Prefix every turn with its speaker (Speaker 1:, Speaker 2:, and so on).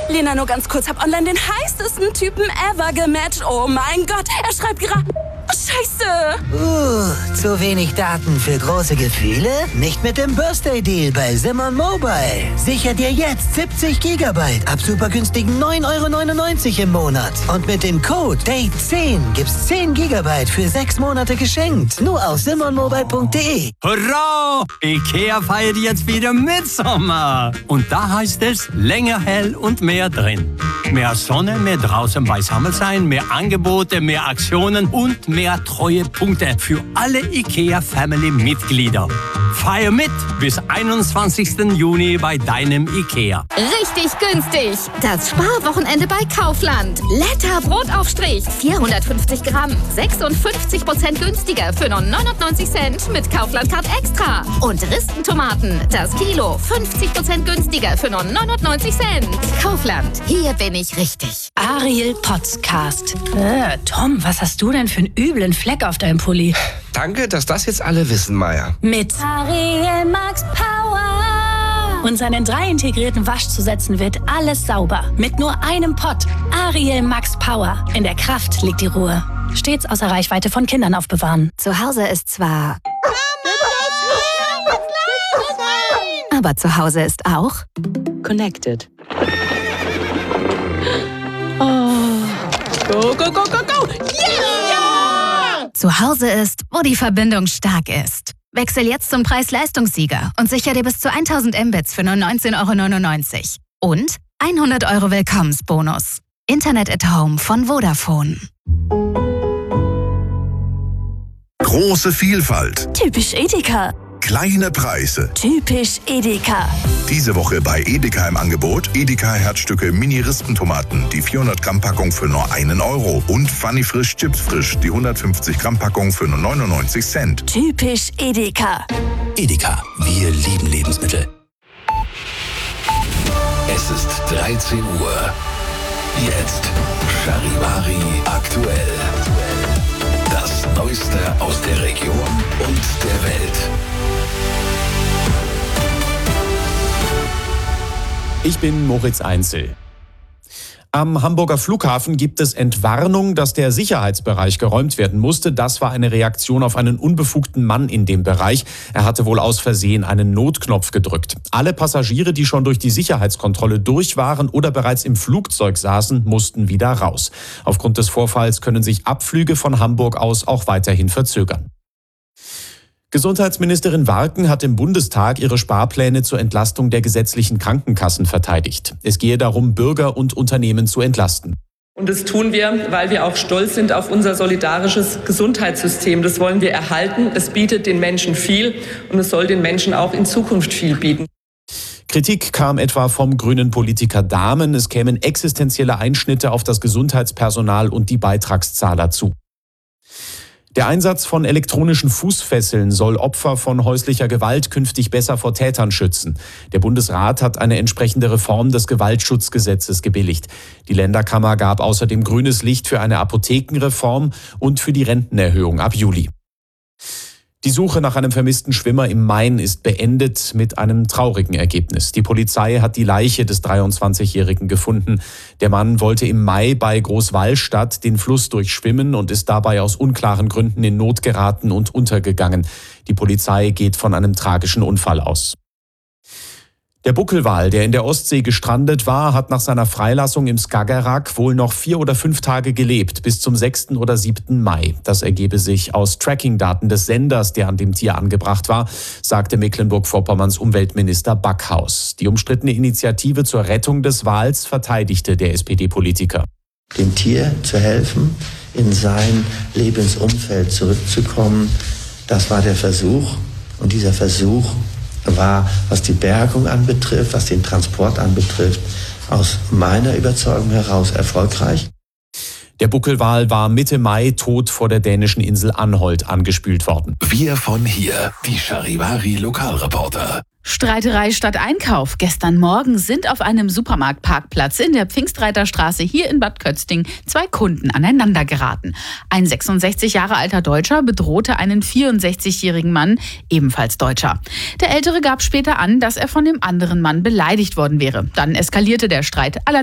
Speaker 1: Lena, nur ganz kurz, hab online den heißesten Typen ever gematcht. Oh mein Gott, er schreibt gerade... Scheiße!
Speaker 2: Zu wenig Daten für große Gefühle? Nicht mit dem Birthday-Deal bei Simon Mobile. Sicher dir jetzt 70 Gigabyte ab super günstigen 9,99 € im Monat. Und mit dem Code DATE10 gibt's 10 Gigabyte für 6 Monate geschenkt. Nur auf simonmobile.de.
Speaker 3: Hurra! IKEA feiert jetzt wieder Mitsommer. Und da heißt es länger hell und mehr drin. Mehr Sonne, mehr draußen beisammen sein, mehr Angebote, mehr Aktionen und mehr Treuepunkte für alle IKEA-Family-Mitglieder. Feier mit bis 21. Juni bei deinem IKEA.
Speaker 4: Richtig günstig. Das Sparwochenende bei Kaufland. Letter Brotaufstrich. 450 Gramm. 56% günstiger für nur 99 Cent mit Kaufland Card Extra. Und Ristentomaten. Das Kilo. 50% günstiger für nur 99 Cent. Kaufland. Hier bin ich richtig.
Speaker 5: Ariel Podcast. Tom, was hast du denn für einen üblen Fleck auf deinem Pulli?
Speaker 6: Danke, dass das jetzt alle wissen, Maya.
Speaker 5: Mit
Speaker 4: Ariel Max Power.
Speaker 5: Und seinen 3 integrierten Waschzusätzen wird alles sauber. Mit nur einem Pott. Ariel Max Power. In der Kraft liegt die Ruhe. Stets außer Reichweite von Kindern aufbewahren.
Speaker 4: Zu Hause ist zwar... aber zu Hause ist auch...
Speaker 5: Connected.
Speaker 1: Go, go, go, go, go! Yeah!
Speaker 4: Zu Hause ist, wo die Verbindung stark ist. Wechsel jetzt zum Preis-Leistungssieger und sicher dir bis zu 1000 Mbits für nur 19,99 € und 100 € Willkommensbonus. Internet at Home von Vodafone.
Speaker 7: Große Vielfalt.
Speaker 5: Typisch Edeka.
Speaker 7: Kleine Preise.
Speaker 5: Typisch Edeka.
Speaker 7: Diese Woche bei Edeka im Angebot Edeka Herzstücke Mini-Rispentomaten, die 400 Gramm Packung für nur 1 € und Funny Frisch Chips Frisch, die 150 Gramm Packung für nur 99 Cent.
Speaker 5: Typisch Edeka.
Speaker 8: Edeka, wir lieben Lebensmittel. Es ist 13 Uhr. Jetzt Charivari aktuell. Das Neueste aus der Region und der Welt.
Speaker 9: Ich bin Moritz Einzel. Am Hamburger Flughafen gibt es Entwarnung, dass der Sicherheitsbereich geräumt werden musste. Das war eine Reaktion auf einen unbefugten Mann in dem Bereich. Er hatte wohl aus Versehen einen Notknopf gedrückt. Alle Passagiere, die schon durch die Sicherheitskontrolle durch waren oder bereits im Flugzeug saßen, mussten wieder raus. Aufgrund des Vorfalls können sich Abflüge von Hamburg aus auch weiterhin verzögern. Gesundheitsministerin Warken hat im Bundestag ihre Sparpläne zur Entlastung der gesetzlichen Krankenkassen verteidigt. Es gehe darum, Bürger und Unternehmen zu entlasten.
Speaker 10: Und das tun wir, weil wir auch stolz sind auf unser solidarisches Gesundheitssystem. Das wollen wir erhalten. Es bietet den Menschen viel und es soll den Menschen auch in Zukunft viel bieten.
Speaker 9: Kritik kam etwa vom grünen Politiker Dahmen. Es kämen existenzielle Einschnitte auf das Gesundheitspersonal und die Beitragszahler zu. Der Einsatz von elektronischen Fußfesseln soll Opfer von häuslicher Gewalt künftig besser vor Tätern schützen. Der Bundesrat hat eine entsprechende Reform des Gewaltschutzgesetzes gebilligt. Die Länderkammer gab außerdem grünes Licht für eine Apothekenreform und für die Rentenerhöhung ab Juli. Die Suche nach einem vermissten Schwimmer im Main ist beendet mit einem traurigen Ergebnis. Die Polizei hat die Leiche des 23-Jährigen gefunden. Der Mann wollte im Mai bei Großwallstadt den Fluss durchschwimmen und ist dabei aus unklaren Gründen in Not geraten und untergegangen. Die Polizei geht von einem tragischen Unfall aus. Der Buckelwal, der in der Ostsee gestrandet war, hat nach seiner Freilassung im Skagerrak wohl noch 4 oder 5 Tage gelebt, bis zum 6. oder 7. Mai. Das ergebe sich aus Trackingdaten des Senders, der an dem Tier angebracht war, sagte Mecklenburg-Vorpommerns Umweltminister Backhaus. Die umstrittene Initiative zur Rettung des Wals verteidigte der SPD-Politiker.
Speaker 11: Dem Tier zu helfen, in sein Lebensumfeld zurückzukommen, das war der Versuch. Und dieser Versuch war, was die Bergung anbetrifft, was den Transport anbetrifft, aus meiner Überzeugung heraus erfolgreich.
Speaker 9: Der Buckelwal war Mitte Mai tot vor der dänischen Insel Anholt angespült worden.
Speaker 8: Wir von hier, die Charivari Lokalreporter.
Speaker 12: Streiterei statt Einkauf. Gestern Morgen sind auf einem Supermarktparkplatz in der Pfingstreiterstraße hier in Bad Kötzting 2 Kunden aneinander geraten. Ein 66 Jahre alter Deutscher bedrohte einen 64-jährigen Mann, ebenfalls Deutscher. Der Ältere gab später an, dass er von dem anderen Mann beleidigt worden wäre. Dann eskalierte der Streit.